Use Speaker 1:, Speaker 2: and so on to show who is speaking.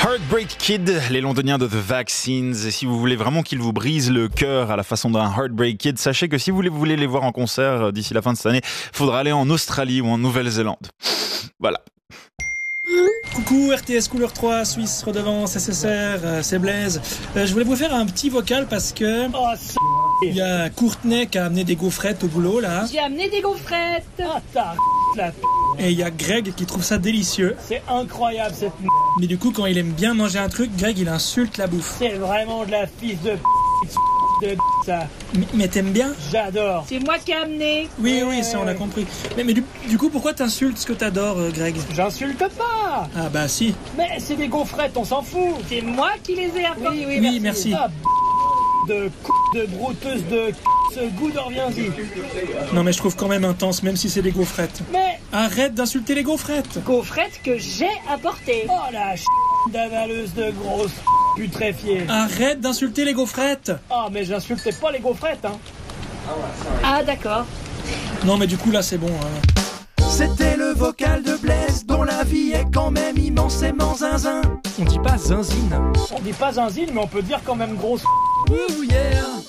Speaker 1: Heartbreak Kid, les londoniens de The Vaccines. Et si vous voulez vraiment qu'ils vous brisent le cœur à la façon d'un Heartbreak Kid, sachez que si vous voulez les voir en concert d'ici la fin de cette année, il faudra aller en Australie ou en Nouvelle-Zélande. Voilà.
Speaker 2: Coucou RTS Couleur 3, Suisse, Redevance, SSR, c'est Blaise. Je voulais vous faire un petit vocal parce que il y a Courtenay qui a amené des gaufrettes au boulot là.
Speaker 3: J'ai amené des gaufrettes.
Speaker 4: Ah ta la
Speaker 2: Et il y a Greg qui trouve ça délicieux.
Speaker 4: c'est incroyable cette
Speaker 2: Mais du coup quand il aime bien manger un truc, Greg il insulte la bouffe.
Speaker 4: c'est vraiment de la fils de ça.
Speaker 2: Mais t'aimes bien?
Speaker 4: J'adore.
Speaker 3: C'est moi qui ai amené.
Speaker 2: Oui, ça on l'a compris. Mais du coup pourquoi t'insultes ce que t'adores Greg?
Speaker 4: J'insulte pas.
Speaker 2: Ah bah si.
Speaker 4: Mais c'est des gaufrettes, on s'en fout.
Speaker 3: C'est moi qui les ai apportés.
Speaker 2: Oui, merci.
Speaker 4: Ah, de brouteuse de ce goût de reviens-y.
Speaker 2: Non mais je trouve quand même intense même si c'est des gaufrettes.
Speaker 4: Mais
Speaker 2: Arrête d'insulter les gaufrettes.
Speaker 3: Gaufrettes que j'ai apportées.
Speaker 4: oh la d'avaleuse de grosse putréfiée.
Speaker 2: Arrête d'insulter les gaufrettes.
Speaker 4: Ah mais j'insultais pas les gaufrettes hein.
Speaker 3: Ah d'accord.
Speaker 2: Non mais du coup là c'est bon.
Speaker 5: C'était le vocal de Blaise, dont la vie est quand même immensément zinzin.
Speaker 2: On dit pas zinzine.
Speaker 4: On dit pas zinzine mais on peut dire quand même grosse.
Speaker 5: Ouh yeah.